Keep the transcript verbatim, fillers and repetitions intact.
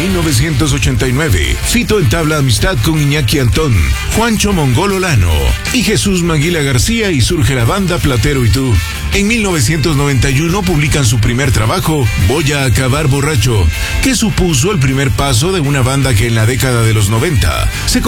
mil novecientos ochenta y nueve, Fito entabla amistad con Iñaki Antón, Juancho Mongolo Lano y Jesús Maguila García y surge la banda Platero y Tú. En mil novecientos noventa y uno publican su primer trabajo, Voy a acabar borracho, que supuso el primer paso de una banda que en la década de los noventa se